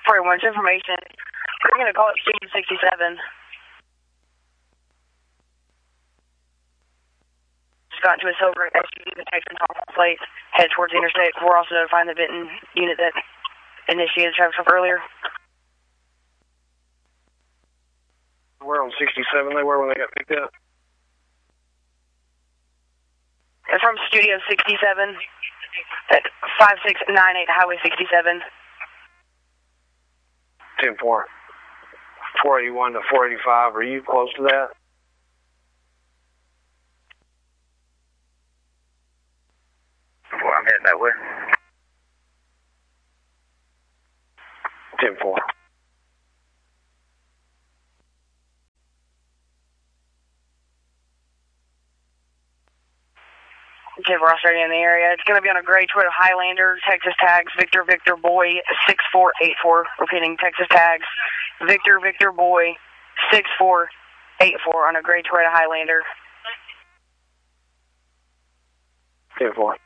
For much information, we're going to call it Studio 67. Just got into a silver SUV with Texan top plate, head towards the interstate. We're also notifying the Benton unit that initiated traffic stop earlier. We're on 67. They were when they got picked up. And from Studio 67 at 5698 Highway 67. 10-4. 481 to 485. Are you close to that? Well, I'm heading that way. 10-4. Okay, we're already in the area. It's going to be on a gray Toyota Highlander, Texas tags, Victor Victor Boy 6484. Repeating, Texas tags, Victor Victor Boy 6484 on a gray Toyota Highlander. 10-4.